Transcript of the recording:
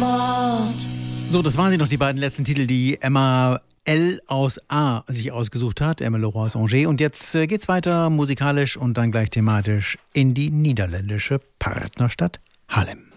Wort. So, das waren sie noch, die beiden letzten Titel, die Emma L. aus A. sich ausgesucht hat, Emma Laurent aus Angers. Und jetzt geht's weiter musikalisch und dann gleich thematisch in die niederländische Partnerstadt Haarlem.